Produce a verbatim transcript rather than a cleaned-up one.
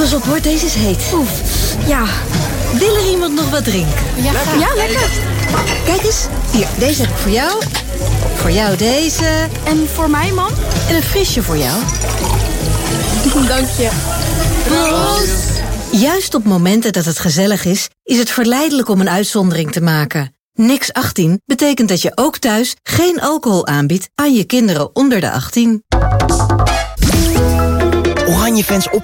Pas op hoor, deze is heet. Oef, ja. Wil er iemand nog wat drinken? Ja, lekker. Ja, lekker. Kijk eens, hier, deze heb ik voor jou. Voor jou deze. En voor mij, mam? En een frisje voor jou. Dank je. Proost. Juist op momenten dat het gezellig is, is het verleidelijk om een uitzondering te maken. Niks achttien betekent dat je ook thuis geen alcohol aanbiedt aan je kinderen onder de achttien. Oranje-fans op